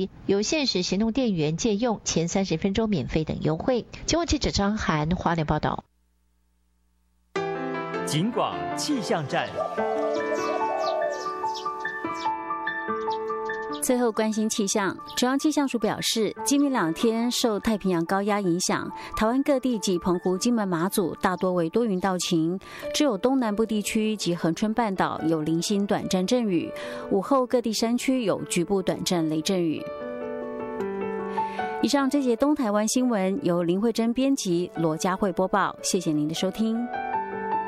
机，有限时行动电源借用，前30分钟免费等优惠。请问记者张涵花莲报道。 警广气象站。 最后关心气象，中央气象署表示，今明2天受太平洋高压影响，台湾各地及澎湖、金门、马祖大多为多云到晴，只有东南部地区及恒春半岛有零星短暂阵雨，午后各地山区有局部短暂雷阵雨。以上这节东台湾新闻由林慧珍编辑，罗佳慧播报，谢谢您的收听。